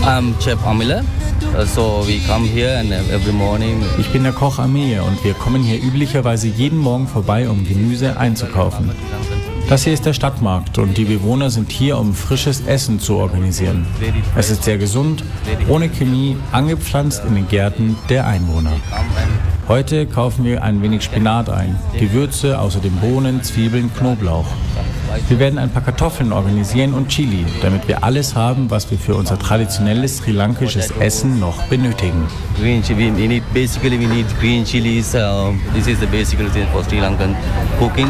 I'm Chef Amila. So we come here and every morning. Ich bin der Koch Amir und wir kommen hier üblicherweise jeden Morgen vorbei, um Gemüse einzukaufen. Das hier ist der Stadtmarkt und die Bewohner sind hier, um frisches Essen zu organisieren. Es ist sehr gesund, ohne Chemie, angepflanzt in den Gärten der Einwohner. Heute kaufen wir ein wenig Spinat ein, Gewürze, außerdem Bohnen, Zwiebeln, Knoblauch. Wir werden ein paar Kartoffeln organisieren und Chili, damit wir alles haben, was wir für unser traditionelles sri-lankisches Essen noch benötigen. Green chili, we need green chilies. This is the basic thing for Sri Lankan cooking.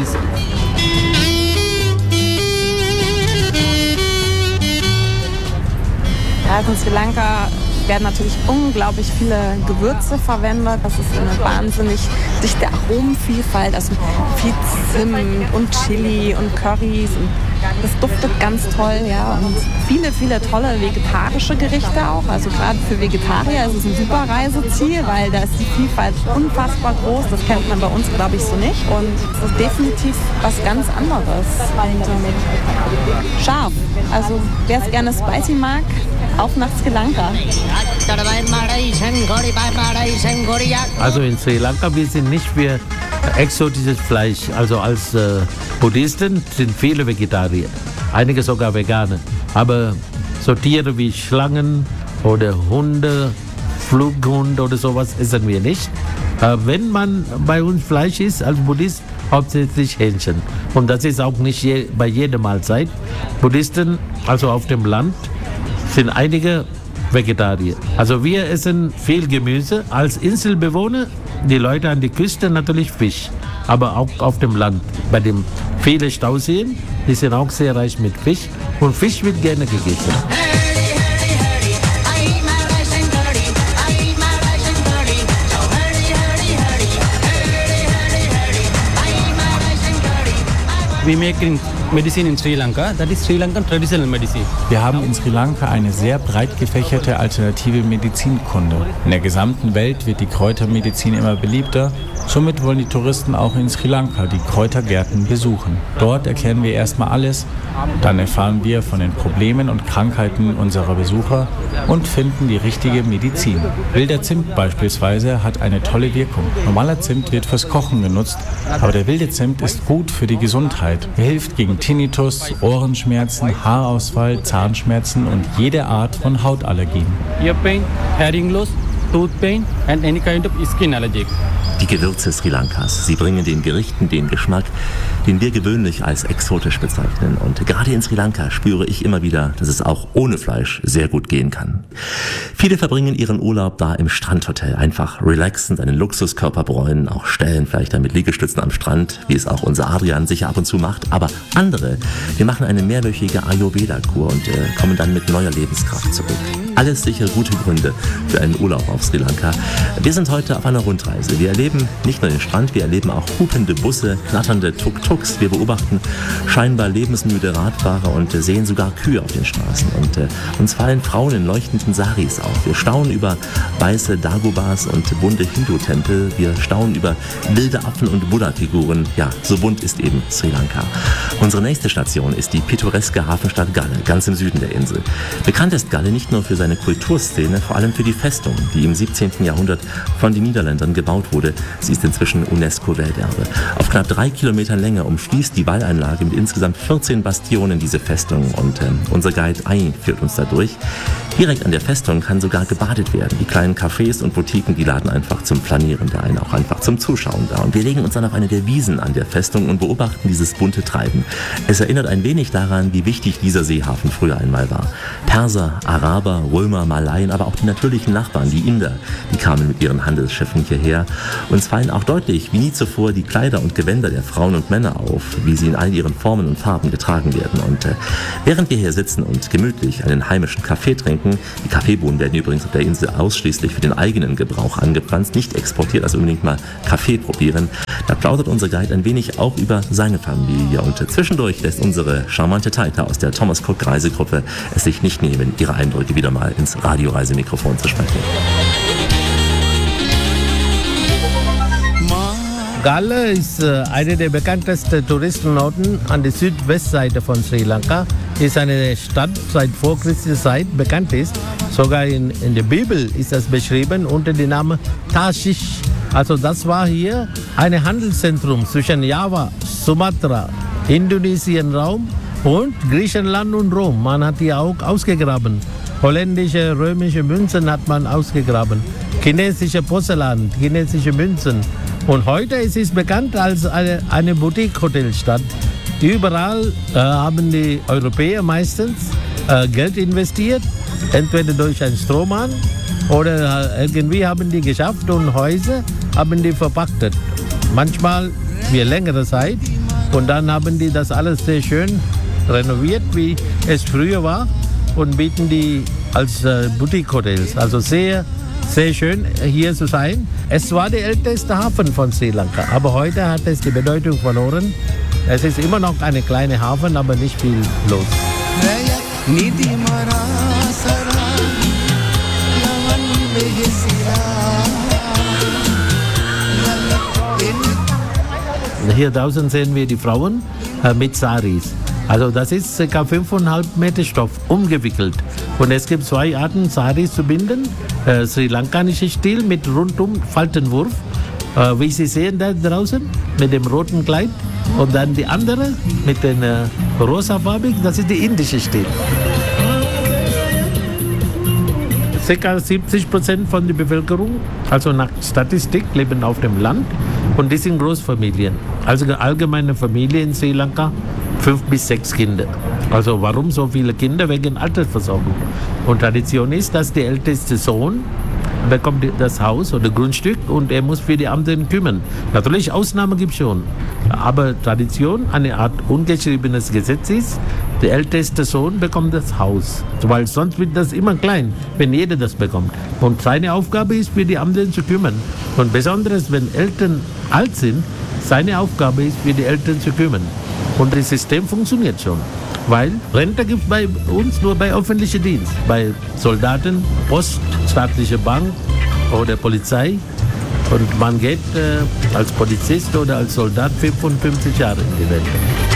Ja, also in Sri Lanka werden natürlich unglaublich viele Gewürze verwendet. Das ist eine wahnsinnig dichte Aromenvielfalt, also viel Zimt und Chili und Currys. Und das duftet ganz toll, ja. Und viele, viele tolle vegetarische Gerichte auch. Also gerade für Vegetarier ist es ein super Reiseziel, weil da ist die Vielfalt unfassbar groß. Das kennt man bei uns, glaube ich, so nicht. Und es ist definitiv was ganz anderes. Und scharf. Also wer es gerne spicy mag, auf nach Sri Lanka. Also in Sri Lanka, wir sind nicht für exotisches Fleisch. Also als Buddhisten sind viele Vegetarier, einige sogar Veganer. Aber so Tiere wie Schlangen oder Hunde, Flughund oder sowas essen wir nicht. Wenn man bei uns Fleisch isst, als Buddhist, hauptsächlich Hähnchen. Und das ist auch nicht bei jeder Mahlzeit. Buddhisten, also auf dem Land, sind einige Vegetarier. Also wir essen viel Gemüse. Als Inselbewohner, die Leute an der Küste natürlich Fisch. Aber auch auf dem Land, bei dem viele Stauseen, die sind auch sehr reich mit Fisch. Und Fisch wird gerne gegessen. We make medicine in Sri Lanka. That is Sri Lankan traditional medicine. Wir haben in Sri Lanka eine sehr breit gefächerte alternative Medizinkunde. In der gesamten Welt wird die Kräutermedizin immer beliebter. Somit wollen die Touristen auch in Sri Lanka die Kräutergärten besuchen. Dort erklären wir erstmal alles, dann erfahren wir von den Problemen und Krankheiten unserer Besucher und finden die richtige Medizin. Wilder Zimt beispielsweise hat eine tolle Wirkung. Normaler Zimt wird fürs Kochen genutzt, aber der wilde Zimt ist gut für die Gesundheit. Er hilft gegen Tinnitus, Ohrenschmerzen, Haarausfall, Zahnschmerzen und jede Art von Hautallergien. Ear pain, hearing loss, tooth pain and any kind of skin allergy. Die Gewürze Sri Lankas, sie bringen den Gerichten den Geschmack, den wir gewöhnlich als exotisch bezeichnen. Und gerade in Sri Lanka spüre ich immer wieder, dass es auch ohne Fleisch sehr gut gehen kann. Viele verbringen ihren Urlaub da im Strandhotel, einfach relaxend, einen Luxuskörper bräunen, auch stellen vielleicht dann mit Liegestützen am Strand, wie es auch unser Adrian sicher ab und zu macht. Aber andere, die machen eine mehrwöchige Ayurveda-Kur und kommen dann mit neuer Lebenskraft zurück. Alles sicher gute Gründe für einen Urlaub auf Sri Lanka. Wir sind heute auf einer Rundreise. Wir erleben nicht nur den Strand, wir erleben auch hupende Busse, knatternde Tuk-Tuks. Wir beobachten scheinbar lebensmüde Radfahrer und sehen sogar Kühe auf den Straßen. Und uns fallen Frauen in leuchtenden Saris auf. Wir staunen über weiße Dagobas und bunte Hindu-Tempel. Wir staunen über wilde Affen und Buddha-Figuren. Ja, so bunt ist eben Sri Lanka. Unsere nächste Station ist die pittoreske Hafenstadt Galle, ganz im Süden der Insel. Bekannt ist Galle nicht nur für seine Kulturszene, vor allem für die Festung, die im 17. Jahrhundert von den Niederländern gebaut wurde. Sie ist inzwischen UNESCO-Welterbe. Auf knapp 3 Kilometern Länge umschließt die Wallanlage mit insgesamt 14 Bastionen diese Festung und unser Guide Ai führt uns da durch. Direkt an der Festung kann sogar gebadet werden. Die kleinen Cafés und Boutiquen, die laden einfach zum Flanieren da ein, auch einfach zum Zuschauen da. Und wir legen uns dann auf eine der Wiesen an der Festung und beobachten dieses bunte Treiben. Es erinnert ein wenig daran, wie wichtig dieser Seehafen früher einmal war. Perser, Araber, Römer, Malaien, aber auch die natürlichen Nachbarn, die Inder, die kamen mit ihren Handelsschiffen hierher. Uns fallen auch deutlich, wie nie zuvor, die Kleider und Gewänder der Frauen und Männer auf, wie sie in all ihren Formen und Farben getragen werden. Und während wir hier sitzen und gemütlich einen heimischen Kaffee trinken, die Kaffeebohnen werden übrigens auf der Insel ausschließlich für den eigenen Gebrauch angepflanzt, nicht exportiert, also unbedingt mal Kaffee probieren, da plaudert unser Guide ein wenig auch über seine Familie. Und zwischendurch lässt unsere charmante Taita aus der Thomas Cook Reisegruppe es sich nicht nehmen, ihre Eindrücke wieder mal ins Radioreisemikrofon zu sprechen. Galle ist eine der bekanntesten Touristenorten an der Südwestseite von Sri Lanka. Ist eine Stadt seit Vorchristeszeit bekannt ist Sogar in der Bibel ist das beschrieben unter dem Namen Tarschisch. Also das war hier ein Handelszentrum zwischen Java, Sumatra, Indonesien-Raum und Griechenland und Rom. Man hat die auch ausgegraben. Holländische, römische Münzen hat man ausgegraben. Chinesische Porzellan, chinesische Münzen. Und heute ist es bekannt als eine Boutique-Hotelstadt. Überall haben die Europäer meistens Geld investiert, entweder durch einen Strohmann oder irgendwie haben die geschafft und Häuser haben die verpachtet. Manchmal für längere Zeit und dann haben die das alles sehr schön renoviert, wie es früher war und bieten die als Boutique-Hotels. Also sehr, sehr schön hier zu sein. Es war der älteste Hafen von Sri Lanka, aber heute hat es die Bedeutung verloren. Es ist immer noch eine kleine Hafen, aber nicht viel los. Hier draußen sehen wir die Frauen mit Saris. Also das ist ca. 5,5 Meter Stoff, umgewickelt. Und es gibt 2 Arten, Saris zu binden. Sri Lankanischer Stil mit rundum Faltenwurf, wie Sie sehen da draußen, mit dem roten Kleid. Und dann die andere mit den rosafarbig, das ist der indische Stil. Ca. 70% von der Bevölkerung, also nach Statistik, leben auf dem Land und die sind Großfamilien. Also allgemeine Familie in Sri Lanka, 5 bis 6 Kinder. Also warum so viele Kinder? Wegen Altersversorgung. Und Tradition ist, dass der älteste Sohn bekommt das Haus oder Grundstück und er muss für die anderen kümmern. Natürlich, Ausnahmen gibt es schon. Aber Tradition, eine Art ungeschriebenes Gesetz ist, der älteste Sohn bekommt das Haus. Weil sonst wird das immer klein, wenn jeder das bekommt. Und seine Aufgabe ist, für die anderen zu kümmern. Und besonders, wenn Eltern alt sind, seine Aufgabe ist, für die Eltern zu kümmern. Und das System funktioniert schon. Weil Rente gibt es bei uns nur bei öffentlichem Dienst. Bei Soldaten, Post, staatliche Bank oder Polizei. Und man geht als Polizist oder als Soldat 55 Jahre in die Rente.